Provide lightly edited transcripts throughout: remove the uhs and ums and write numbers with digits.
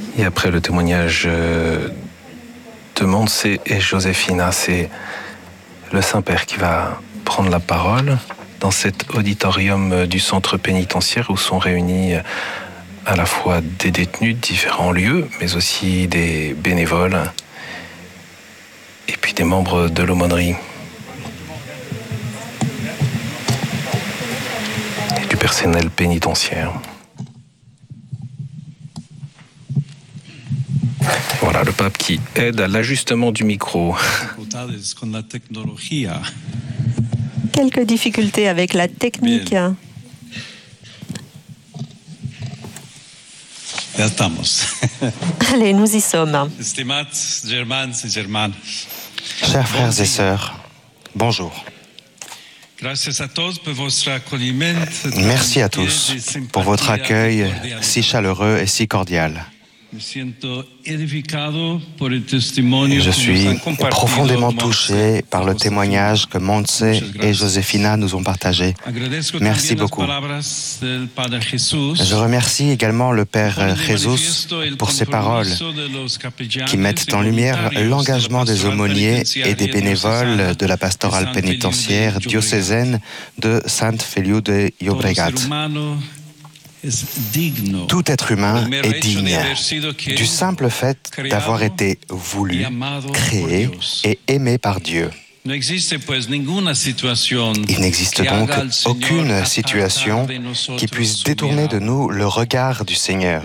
Et après le témoignage de Montse et Josefina, c'est le Saint-Père qui va prendre la parole dans cet auditorium du centre pénitentiaire où sont réunis à la fois des détenus de différents lieux, mais aussi des bénévoles et puis des membres de l'aumônerie et du personnel pénitentiaire. Voilà le pape qui aide à l'ajustement du micro. Quelques difficultés avec la technique. Ya estamos. Allez, nous y sommes. Chers frères et sœurs, bonjour. Merci à tous pour votre accueil si chaleureux et si cordial. Je suis profondément touché par le témoignage que Montse et Josefina nous ont partagé. Merci beaucoup. Je remercie également le Père Jesus pour ses paroles qui mettent en lumière l'engagement des aumôniers et des bénévoles de la pastorale pénitentiaire diocésaine de Sant Feliu de Llobregat. Tout être humain est digne du simple fait d'avoir été voulu, créé et aimé par Dieu. Il n'existe donc aucune situation qui puisse détourner de nous le regard du Seigneur.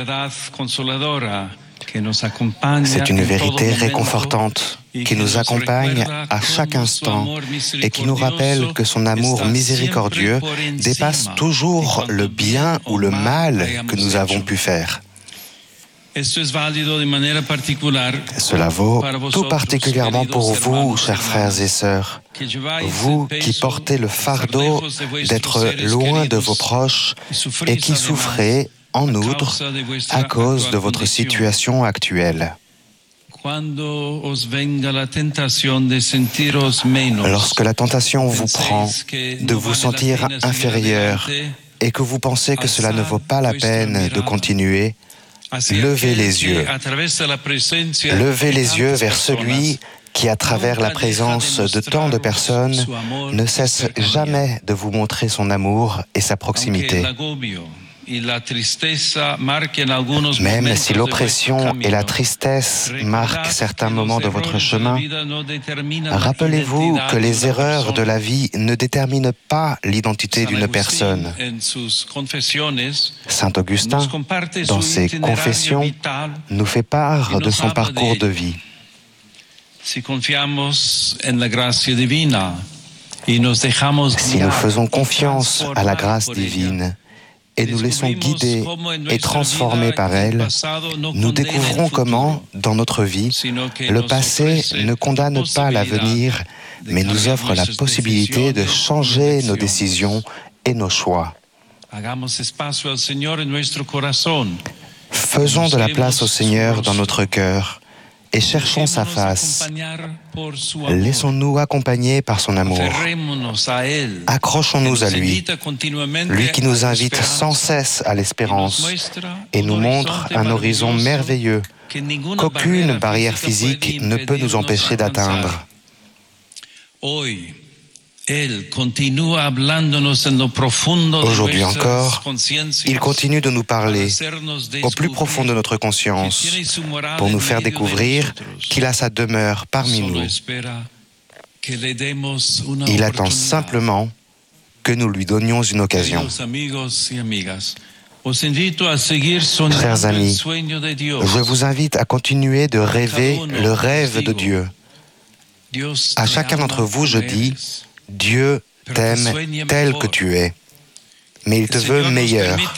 C'est une vérité réconfortante qui nous accompagne à chaque instant et qui nous rappelle que son amour miséricordieux dépasse toujours le bien ou le mal que nous avons pu faire. Cela vaut tout particulièrement pour vous, chers frères et sœurs, vous qui portez le fardeau d'être loin de vos proches et qui souffrez en outre à cause de votre situation actuelle. Lorsque la tentation vous prend de vous sentir inférieur et que vous pensez que cela ne vaut pas la peine de continuer, levez les yeux. Levez les yeux vers celui qui, à travers la présence de tant de personnes, ne cesse jamais de vous montrer son amour et sa proximité. Même si l'oppression et la tristesse marquent certains moments de votre chemin, rappelez-vous que les erreurs de la vie ne déterminent pas l'identité d'une personne. Saint Augustin, dans ses Confessions, nous fait part de son parcours de vie. Si nous faisons confiance à la grâce divine, et nous laissons guider et transformer par elle, nous découvrons comment, dans notre vie, le passé ne condamne pas l'avenir, mais nous offre la possibilité de changer nos décisions et nos choix. Faisons de la place au Seigneur dans notre cœur et cherchons sa face. Laissons-nous accompagner par son amour. Accrochons-nous à lui, lui qui nous invite sans cesse à l'espérance et nous montre un horizon merveilleux qu'aucune barrière physique ne peut nous empêcher d'atteindre. Aujourd'hui encore, il continue de nous parler au plus profond de notre conscience pour nous faire découvrir qu'il a sa demeure parmi nous. Il attend simplement que nous lui donnions une occasion. Chers amis, je vous invite à continuer de rêver le rêve de Dieu. À chacun d'entre vous, je dis: Dieu t'aime tel que tu es, mais il te veut meilleur.